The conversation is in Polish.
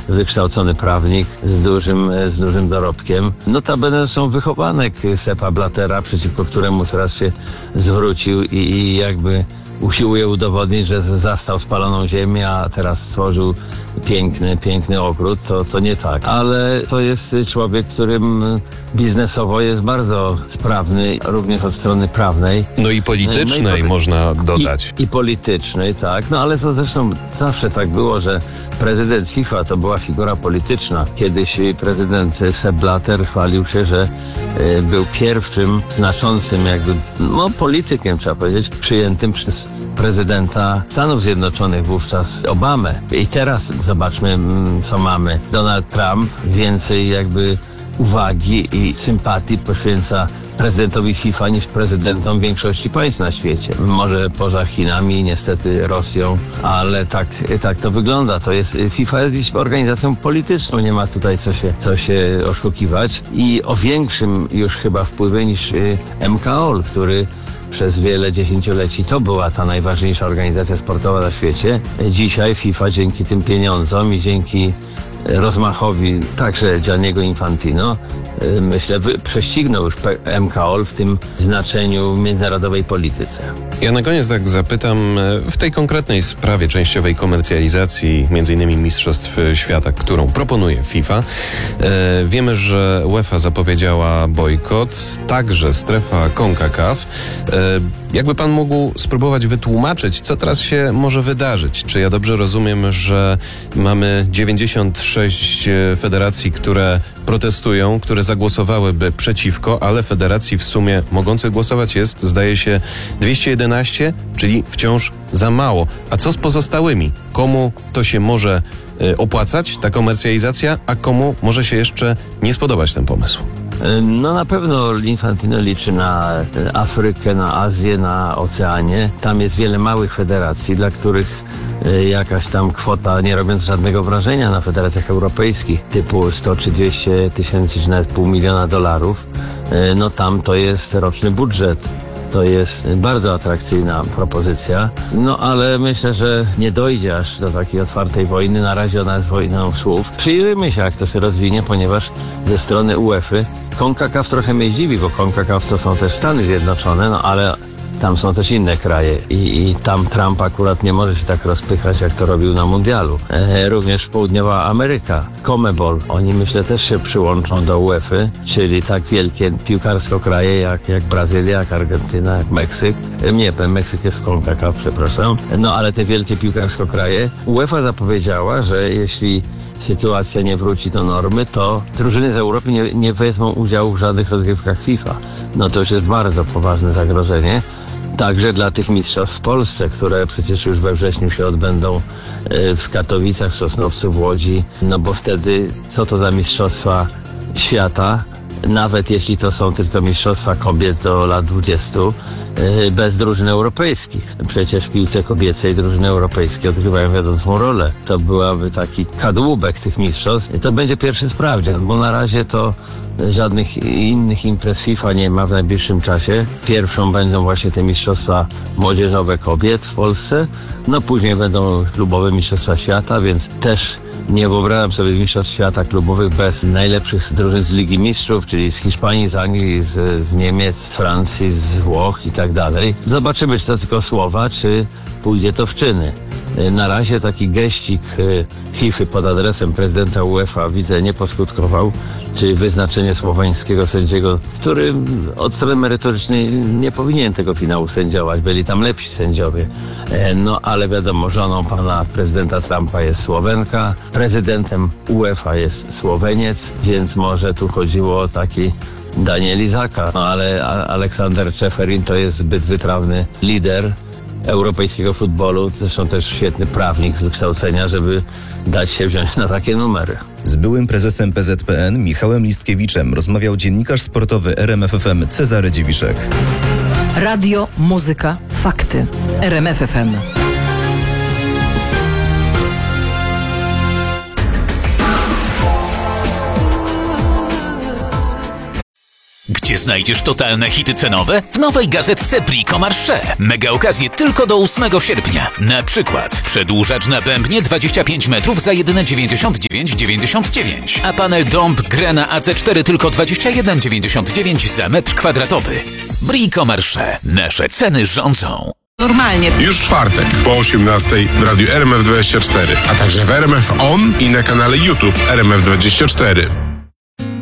wykształcony prawnik z dużym dorobkiem. Notabene są wychowanek Seppa Blattera, przeciwko któremu teraz się zwrócił i jakby usiłuje udowodnić, że zastał spaloną ziemię, a teraz stworzył piękny ogród. To nie tak. Ale to jest człowiek, którym biznesowo jest bardzo sprawny, również od strony prawnej. No i politycznej można dodać. I politycznej, tak. No ale to zresztą zawsze tak było, że prezydent FIFA to była figura polityczna. Kiedyś prezydent Sepp Blatter chwalił się, że był pierwszym znaczącym politykiem, trzeba powiedzieć, przyjętym przez prezydenta Stanów Zjednoczonych wówczas Obamę. I teraz zobaczmy, co mamy. Donald Trump więcej uwagi i sympatii poświęca prezydentowi FIFA niż prezydentom większości państw na świecie. Może poza Chinami, niestety Rosją, ale tak to wygląda. FIFA jest organizacją polityczną, nie ma tutaj co się oszukiwać i o większym już chyba wpływie niż MKOL, który przez wiele dziesięcioleci to była ta najważniejsza organizacja sportowa na świecie. Dzisiaj FIFA dzięki tym pieniądzom i dzięki rozmachowi także Gianniego Infantino, myślę, prześcignął już MKOL w tym znaczeniu w międzynarodowej polityce. Ja na koniec tak zapytam, w tej konkretnej sprawie częściowej komercjalizacji m.in. Mistrzostw Świata, którą proponuje FIFA, wiemy, że UEFA zapowiedziała bojkot, także strefa CONCACAF. Jakby pan mógł spróbować wytłumaczyć, co teraz się może wydarzyć? Czy ja dobrze rozumiem, że mamy 96 federacji, które protestują, które zagłosowałyby przeciwko, ale federacji w sumie mogących głosować jest, zdaje się, 211, czyli wciąż za mało. A co z pozostałymi? Komu to się może opłacać, ta komercjalizacja, a komu może się jeszcze nie spodobać ten pomysł? No na pewno Infantino liczy na Afrykę, na Azję, na Oceanię. Tam jest wiele małych federacji, dla których jakaś tam kwota, nie robiąc żadnego wrażenia na federacjach europejskich, typu 100 czy 200 tysięcy, czy nawet $500 000, no tam to jest roczny budżet. To jest bardzo atrakcyjna propozycja, no ale myślę, że nie dojdzie aż do takiej otwartej wojny. Na razie ona jest wojną słów. Przyjrzyjmy się, jak to się rozwinie, ponieważ ze strony UEFA CONCACAF trochę mnie dziwi, bo CONCACAF to są też Stany Zjednoczone, no ale tam są też inne kraje i tam Trump akurat nie może się tak rozpychać, jak to robił na mundialu. Również Południowa Ameryka, CONMEBOL, oni myślę też się przyłączą do UEFA, czyli tak wielkie piłkarsko kraje jak Brazylia, jak Argentyna, jak Meksyk. Nie, Meksyk jest w CONCACAF, przepraszam. No ale te wielkie piłkarsko kraje. UEFA zapowiedziała, że jeśli sytuacja nie wróci do normy, to drużyny z Europy nie wezmą udziału w żadnych rozgrywkach FIFA. No to już jest bardzo poważne zagrożenie. Także dla tych mistrzostw w Polsce, które przecież już we wrześniu się odbędą w Katowicach, w Sosnowcu, w Łodzi, no bo wtedy co to za mistrzostwa świata, nawet jeśli to są tylko mistrzostwa kobiet do lat 20, bez drużyn europejskich. Przecież w piłce kobiecej drużyny europejskie odgrywają wiodącą rolę. To byłaby taki kadłubek tych mistrzostw. I to będzie pierwszy sprawdzian, bo na razie to żadnych innych imprez FIFA nie ma w najbliższym czasie. Pierwszą będą właśnie te mistrzostwa młodzieżowe kobiet w Polsce. No później będą klubowe mistrzostwa świata, więc też nie wyobrażam sobie mistrzostw świata klubowych bez najlepszych drużyn z Ligi Mistrzów, czyli z Hiszpanii, z Anglii, z Niemiec, z Francji, z Włoch i tak dalej. Zobaczymy, czy to tylko słowa, czy pójdzie to w czyny. Na razie taki geścik FIFA pod adresem prezydenta UEFA, widzę, nie poskutkował, czy wyznaczenie słoweńskiego sędziego, który od strony merytorycznej nie powinien tego finału sędziować, byli tam lepsi sędziowie. No ale wiadomo, żoną pana prezydenta Trumpa jest Słowenka, prezydentem UEFA jest Słoweniec, więc może tu chodziło o taki Daniel Izaka. No ale Aleksander Čeferin to jest zbyt wytrawny lider europejskiego futbolu, zresztą też świetny prawnik z wykształcenia, żeby dać się wziąć na takie numery. Z byłym prezesem PZPN Michałem Listkiewiczem rozmawiał dziennikarz sportowy RMF FM Cezary Dziwiszek. Radio, muzyka, fakty. RMF FM. Gdzie znajdziesz totalne hity cenowe? W nowej gazetce Brico Marché. Mega okazje tylko do 8 sierpnia. Na przykład przedłużacz na bębnie 25 metrów za jedyne 99,99, a panel Domb Grena AC4 tylko 21,99 za metr kwadratowy. Brico Marché. Nasze ceny rządzą. Normalnie. Już czwartek po 18:00 w radiu RMF24, a także w RMF On i na kanale YouTube RMF24.